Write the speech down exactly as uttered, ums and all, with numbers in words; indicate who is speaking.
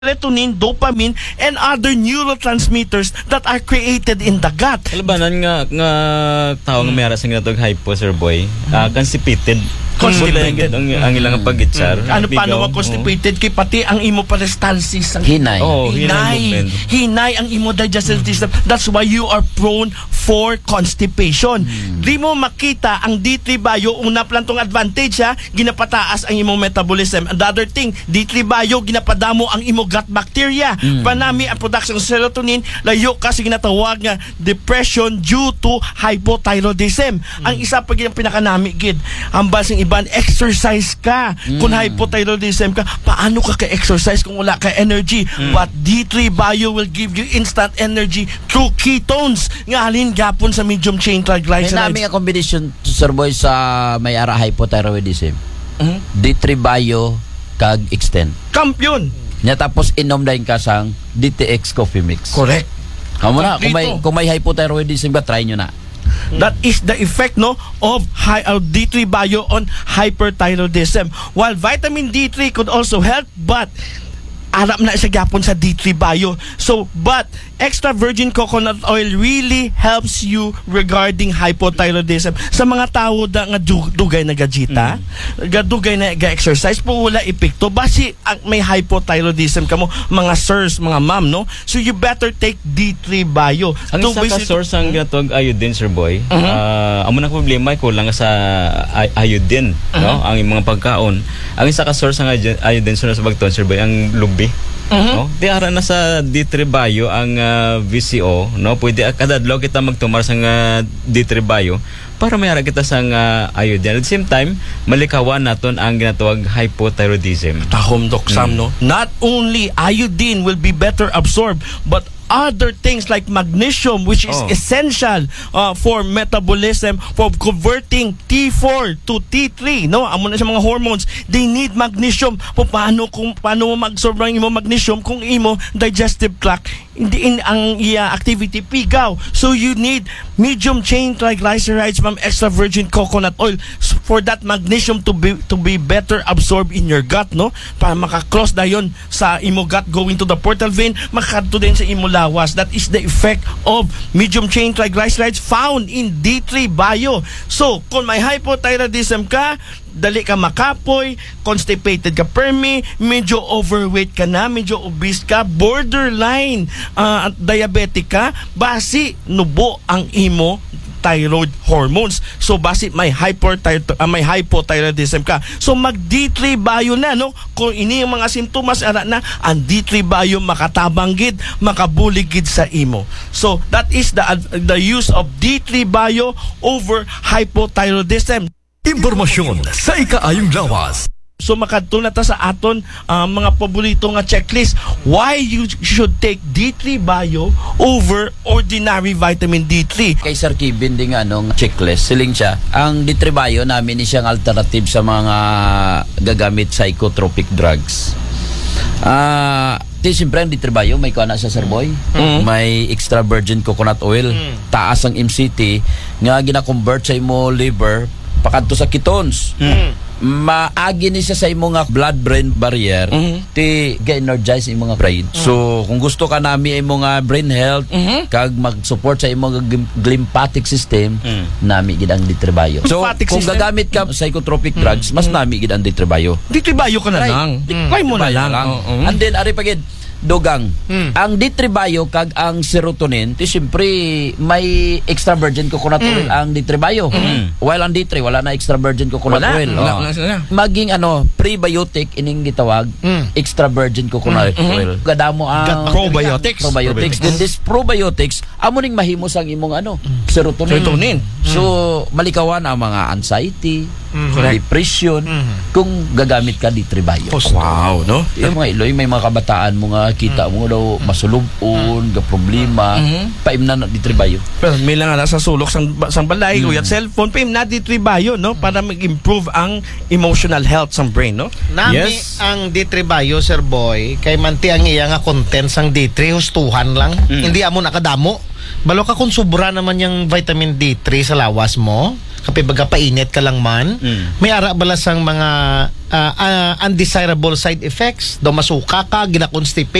Speaker 1: serotonin, dopamine, and other neurotransmitters that are created in the gut.
Speaker 2: Labanan nga nga tao nga may aras nga natog hypo, sir boy. Uh, constipated.
Speaker 1: Constipated.
Speaker 2: Ang, ang ilang pag-itsar.
Speaker 1: Ano paano mo constipated? Kay pati ang imo peristalsis. Ang
Speaker 3: Hinay.
Speaker 2: Oh,
Speaker 1: hinay. Hinay ang imo digestive system. That's why you are prone for constipation. Hmm. Di mo makita ang D three bio, una lang tong advantage ha, ginapataas ang imo metabolism. And the other thing, D three bio, ginapadamo ang imo gut bacteria. Hmm. Panami ang production ng serotonin, layo kasi ginatawag nga depression due to hypothyroidism. Hmm. Ang isa pa ginang pinakanami gid, ang basing iban, exercise ka. Hmm. Kung hypothyroidism ka, paano ka ka-exercise kung wala ka energy? Hmm. But D three bio will give you instant energy through ketones. Nga halin gapon sa medium chain triglycerides.
Speaker 3: May namin nga combination, Sir Boy, sa may ara hypothyroidism. Mm-hmm. D three bio kag extend.
Speaker 1: Kampiyon.
Speaker 3: Nya tapos inom dahin ka sang D T X coffee mix.
Speaker 1: Correct.
Speaker 3: Amo na, kung may, kung may hypothyroidism ba, try nyo na.
Speaker 1: That is the effect no of high, uh, D three bio on hyperthyroidism. While vitamin D three could also help, but arap na siya gapon sa D three bio. So, but extra virgin coconut oil really helps you regarding hypothyroidism. Sa mga tao da nga dugay na gajita, mm. gadugay na ga-exercise, po wala epekto. Basi ang may hypothyroidism ka mo, mga sirs, mga ma'am, no? So, you better take D three bio.
Speaker 2: Ang isa ka source ang ginatawag iodine, sir boy. Uh-huh. Uh, amo na problema, kulang sa iodine, uh-huh. no? Ang mga pagkaon. Ang isa ka source ang iodine, sir, sa bagton, sir boy, ang lubi. Uh-huh. No? Di ara na sa D three bio ang uh, V C O, no? Pwede kadadlaw kita magtumar sa uh, D three bio para mayara kita sa uh, iodine. At the same time, malikawan naton ang ginatawag hypothyroidism.
Speaker 1: Tahom dok Sam, mm. no? Not only iodine will be better absorbed, but other things like magnesium, which is oh. essential uh, for metabolism, for converting T four to T three, no? Amo na sa mga hormones, they need magnesium. Po paano kung paano mo mag-absorb ang imo magnesium kung imo digestive tract hindi in ang iya activity pigaw. So you need medium chain triglycerides from extra virgin coconut oil for that magnesium to be to be better absorbed in your gut, no? Para maka-cross dayon sa imo gut going to the portal vein, makadto din sa imo lawas. That is the effect of medium chain triglycerides found in D three bio. So, kung may hypothyroidism ka, dali ka makapoy, constipated ka permi, medyo overweight ka na, medyo obese ka, borderline uh, diabetic ka, basi nubo ang imo thyroid hormones. So basi may hyperthyroid uh, may hypothyroidism ka. So mag D three bio na, no? Kung ini yung mga simptomas ara na, ang D three bio makatabang gid, makabulig gid sa imo. So that is the the use of D three bio over hypothyroidism.
Speaker 4: Impormasyon sa ikaayong lawas.
Speaker 1: So makadto na ta sa aton uh, mga paborito nga checklist why you should take D three bio over ordinary vitamin D three.
Speaker 3: Kay Sir Kevin din nga anong checklist, siling siya. Ang D three bio namin ni siyang alternative sa mga gagamit psychotropic drugs. Ah, uh, di siyempre ang D three bio may kuana sa Sir Boy, mm-hmm. may extra virgin coconut oil, mm-hmm. taas ang M C T nga gina-convert sa imo liver pakadto sa ketones. Mm. Maagi ni siya sa imong nga blood-brain barrier, mm-hmm. ti ga-energize imong nga brain. Mm-hmm. So kung gusto ka nami imong nga brain health, mm-hmm. kag mag-support sa imong lymphatic system, mm-hmm. nami gid ang D three bio. So kung system? Gagamit ka psychotropic mm-hmm. drugs, mas nami gid ang D three bio.
Speaker 1: D three bio ka na
Speaker 3: try,
Speaker 1: lang.
Speaker 3: Mm-hmm. Try mo na lang. lang. Uh-huh. And then ari pa gid dogang. Hmm. Ang D three bio kag ang serotonin, ti siyempre may extra virgin coconut oil hmm. ang D three bio. Hmm. While ang D three wala na extra virgin coconut wala. oil. Wala, oh. wala, maging ano, prebiotic ining gitawag, hmm. extra virgin coconut hmm. oil. Gadamo ang
Speaker 1: probiotics.
Speaker 3: Probiotics. Then this probiotics amo ning mahimos ang imong ano, serotonin.
Speaker 1: Serotonin.
Speaker 3: So malikawan ang mga anxiety, mm-hmm. depression mm-hmm. kung gagamit ka D three bio.
Speaker 1: Wow, no?
Speaker 3: Yung mga iloy may mga kabataan mo nga kita mo daw masulubon, ga problema, mm-hmm. paimna na D three bio.
Speaker 1: Pero may lang na sa sulok sang sang balay mm-hmm. uyat cellphone paimna D three bio, no? Para mag-improve ang emotional health sang brain, no?
Speaker 5: Nami yes. ang D three bio, Sir Boy, kay manti ang iya nga content sang D three hustuhan lang. Mm-hmm. Hindi amo nakadamo. Balo ka kung sobra naman yung vitamin D three sa lawas mo, kapag baga painit ka lang man,
Speaker 2: Mm.
Speaker 5: may ara bala sang mga ah, ah, undesirable side effects, daw masuka ka, gina-constipate